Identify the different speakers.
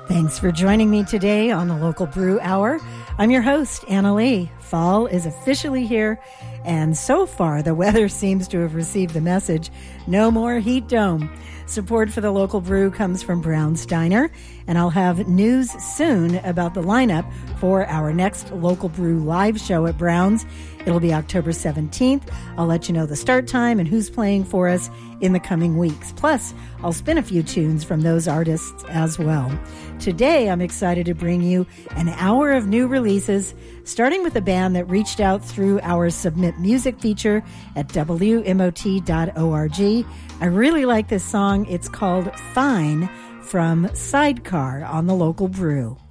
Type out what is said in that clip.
Speaker 1: Thanks for joining me today on the Local Brew Hour. I'm your host, Anna Lee. Fall is officially here, and so far the weather seems to have received the message, no more heat dome. Support for the Local Brew comes from Brown's Diner, and I'll have news soon about the lineup for our next Local Brew live show at Brown's. It'll be October 17th. I'll let you know the start time and who's playing for us in the coming weeks. Plus, I'll spin a few tunes from those artists as well. Today, I'm excited to bring you an hour of new releases, starting with a band that reached out through our Submit Music feature at WMOT.org. I really like this song. It's called Fine from Sidecar on the Local Brew.